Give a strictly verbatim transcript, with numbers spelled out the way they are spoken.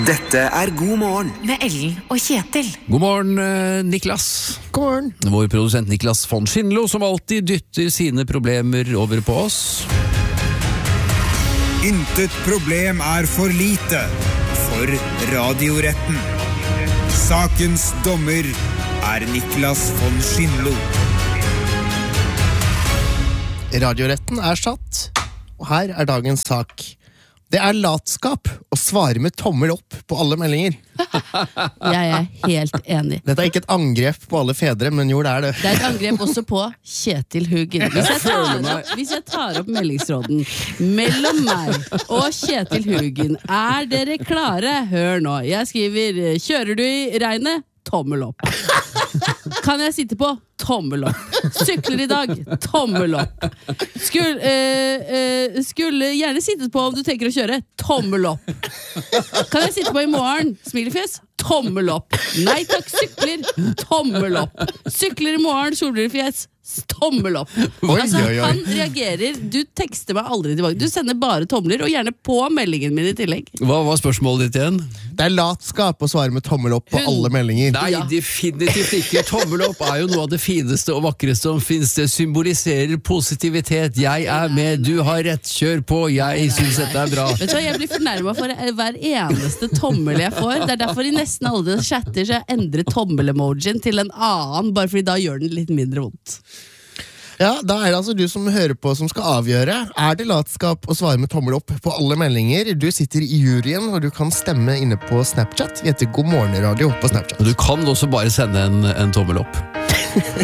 Dette er God morgen med Ellen og Kjetil. God morgen, eh, Niklas. God morgen. Vår produsent Niklas von Schindlo, som alltid dytter sine problemer over på oss. Intet problem er for lite for radioretten. Sakens dommer er Niklas von Schindlo. Radioretten er satt, og her er dagens sak. Det er latskap å svare med tommel opp på alle meldinger. Jeg er helt enig. Dette er ikke et angrep på alle fedre, men jo, det er det. Det er et angrep også på Kjetil Huggen. Hvis jeg tar opp, hvis jeg tar opp meldingsråden mellom meg og Kjetil Huggen, er dere klare? Hør nå, jeg skriver, kjører du i regnet? Tommel opp. Kan jeg sitte på? Tommel opp. Sykler i dag? Tommel opp. Skulle, eh, eh, skulle gjerne sittet på om du tenker å kjøre? Tommel opp. Kan jeg sitte på i morgen? Smilefjes? Tommel opp. Nei takk, sykler. Tommel opp. Sykler i morgen, solbrillefjes. Tommel opp. Oi, Altså, oi, oi. han reagerer. Du tekster meg aldri tilbake. Du sender bare tomler, og gjerne på meldingen min i tillegg. Hva var spørsmålet ditt igjen? Det er latskap å svare med tommel opp på Hun- alle meldinger. Nei, Ja. definitivt ikke. Tommel opp er jo noe av det fineste og vakreste som finnes. Det symboliserer positivitet. Jeg er med, du har rett, kjør på, jeg synes dette er bra. Vet du hva, jeg blir fornærmet for hver eneste tommel jeg får. Det er derfor i nesten alle chatter så jeg endrer tommel-emojien til en annen, bare fordi da gjør den litt mindre vondt. Ja, da er det altså du som hører på som skal avgjøre. Er det latskap å svare med tommel opp på alle meldinger? Du sitter i juryen, og du kan stemme inne på Snapchat. Vi heter God morgen radio på Snapchat. Du kan også bare sende en, en tommel opp.